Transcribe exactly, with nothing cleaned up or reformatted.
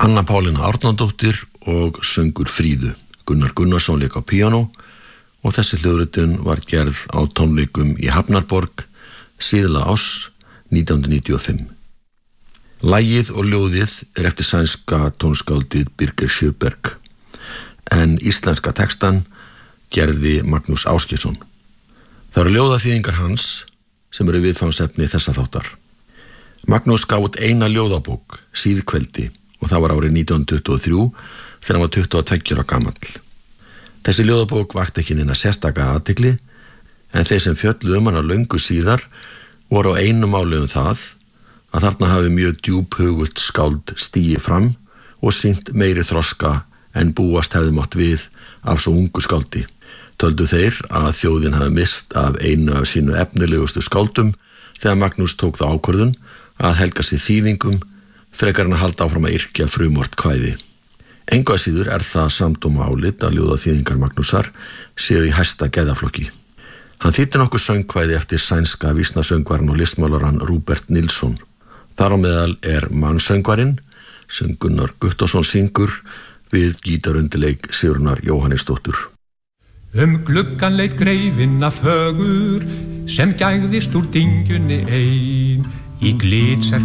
Anna Pálína Árnadóttir og söngur Fríðu. Gunnar Gunnarsson lék á píanó og þessi hljóðritun var gerð á tónleikum í Hafnarborg síðla árs nítján hundruð níutíu og fimm. Lagið og ljóðið er eftir sænska tónskáldið Birger Sjöberg en íslenska textan gerði Magnús Ásgeirsson. Það eru ljóðaþýðingar hans sem eru viðfangsefni þessa þáttar. Magnús gaf út eina ljóðabók, Síðkveldi, og það var árið nítján hundruð tuttugu og þrjú þegar hann var tuttugu og tveggja ára gamall. Þessi ljóðabók vakti ekki neina sérstaka athygli en þeir sem fjölluðu um hana löngu síðar voru á einu máli um það að þarna hafi mjög djúphugult skáld stigið fram og sýnt meiri þroska en búast hefði mátt við af svo ungu skáldi. Töldu þeir að þjóðin hafi mist af einu af sínu efnilegustu skáldum þegar Magnús tók það ákvörðun að helga sig þýðingum frekar en að halda áfram að yrkja frumort kvæði. Engu að síður er það samdóma álit að ljóðaþýðingar Magnúsar séu í hæsta gæðaflokki. Hann þýddi nokkuð söngkvæði eftir sænska vísnasöngvaran og listmálaran Rúbert Nilsson. Þar á meðal er Mannsöngvarinn sem Gunnar Guttormsson syngur við gítarundirleik Sigrúnar Jóhannesdóttur. Um gluggan leit greifinna fögur sem gægðist úr dyngjunni ein í glitser